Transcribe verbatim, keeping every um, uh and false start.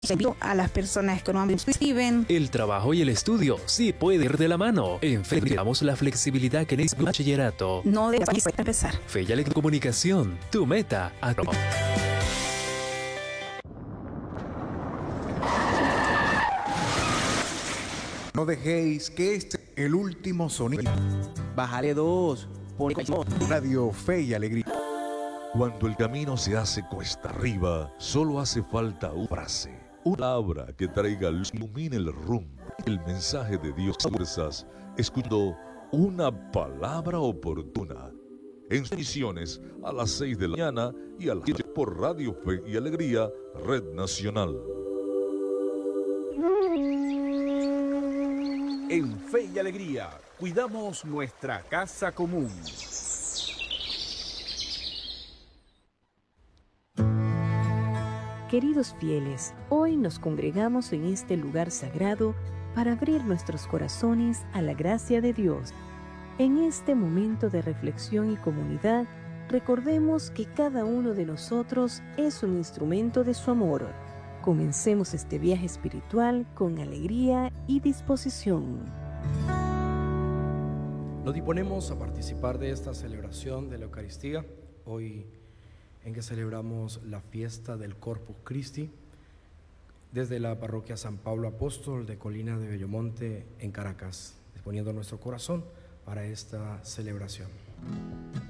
a las personas que no reciben. El trabajo y el estudio sí puede ir de la mano. En Fe y damos la flexibilidad que necesita el bachillerato. No debes empezar. Fe y Alegría Comunicación, tu meta a No dejéis que este el último sonido. Bájale dos. Pon... Radio Fe y Alegría. Cuando el camino se hace cuesta arriba, solo hace falta una frase, una palabra que traiga luz, ilumine el rumbo, el mensaje de Dios. Fuerzas, escuchando una palabra oportuna. En sus emisiones a las seis de la mañana y a las siete por Radio Fe y Alegría, Red Nacional. En Fe y Alegría, cuidamos nuestra casa común. Queridos fieles, hoy nos congregamos en este lugar sagrado para abrir nuestros corazones a la gracia de Dios. En este momento de reflexión y comunidad, recordemos que cada uno de nosotros es un instrumento de su amor. Comencemos este viaje espiritual con alegría y disposición. Nos disponemos a participar de esta celebración de la Eucaristía, hoy en que celebramos la fiesta del Corpus Christi, desde la parroquia San Pablo Apóstol de Colina de Bellomonte en Caracas, disponiendo nuestro corazón para esta celebración.